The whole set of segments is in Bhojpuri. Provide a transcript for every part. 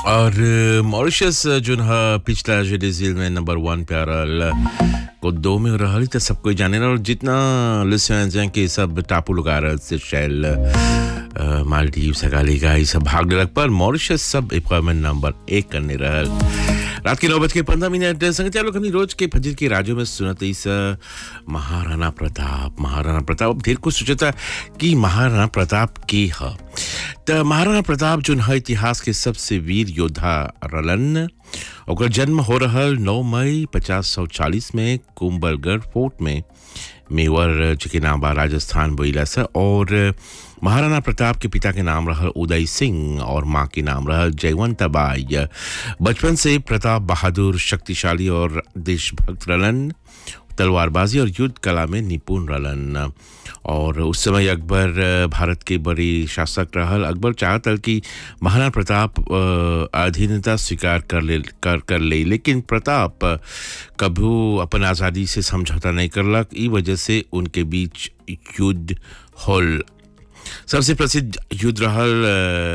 और मॉरिशस जोन ह पिछला जेडेजिल में नंबर 1 पे आ रहल को 2 में रहल त सब कोई जाने और जितना लिसनर्स हैं कि सब टापू लोग आ रहल से शेल मालदीव सगालिका ये सब भाग लग पर मॉरिशस सब इक्वामेंट नंबर 1 करने रहल रात के 9:15 संगत लोग हमनी रोज के फजर के राजों में सुनत इस महाराणा प्रताप ढेर कुछ सोचता कि महाराणा प्रताप की ह त महाराणा प्रताप जो है इतिहास के सबसे वीर योद्धा रलन ओकर जन्म हो रहल 9 मई 1540 में कुंभलगढ़ फोर्ट में मेवर के नाम बा राजस्थान बोइला से और महाराणा प्रताप के पिता के नाम रहल उदय सिंह और माँ के नाम रहल जयवंताबाई। बचपन से प्रताप बहादुर शक्तिशाली और देशभक्त रलन तलवारबाजी और युद्ध कला में निपुण रहलन और उस समय अकबर भारत के बड़े शासक रहल। अकबर चाहत कि महाराणा प्रताप अधीनता स्वीकार कर ले लेकिन प्रताप कभी अपन आज़ादी से समझौता नहीं करलक। ई वजह से उनके बीच युद्ध होल। सबसे प्रसिद्ध युद्ध रहल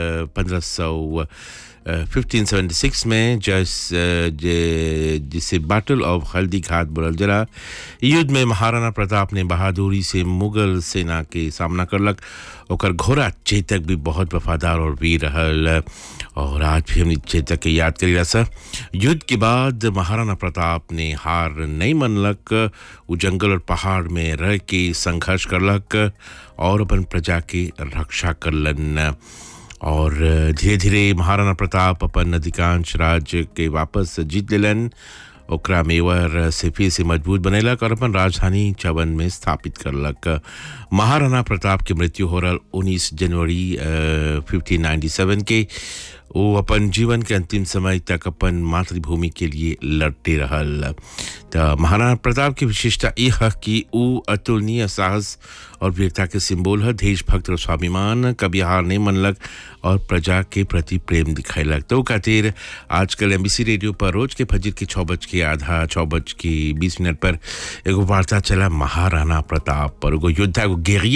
1576 में जिसे बैटल ऑफ हल्दी घाट बोलल जला। युद्ध में महाराणा प्रताप ने बहादुरी से मुगल सेना के सामना करलक। ओकर घोड़ा चेतक भी बहुत वफादार और वीर रहल और आज भी हम चेतक के याद करी रहा। युद्ध के बाद महाराणा प्रताप ने हार नहीं मनलक। वो जंगल और पहाड़ में रह के संघर्ष करलक और अपन प्रजा की रक्षा करलन और धीरे धीरे महाराणा प्रताप अपन अधिकांश राज्य के वापस जीत लेलन। ओकरा मेवर से फिर से मजबूत बनेलक और अपन राजधानी चवन में स्थापित करलक। महाराणा प्रताप की मृत्यु हो रहल 19 जनवरी 1597 के। वो अपन जीवन के अंतिम समय तक अपन मातृभूमि के लिए लड़ते रहल। तो महाराणा प्रताप की विशेषता यह है कि वो अतुलनीय साहस और वीरता के सिंबल है। देशभक्त और स्वाभिमान कभी हार नहीं मनलक और प्रजा के प्रति प्रेम दिखाइलक। तो खातिर आजकल एमबीसी रेडियो पर रोज के फजर के 6:20 पर एगो वार्ता चला महाराणा प्रताप पर। एगो योद्धा एगो गेरिया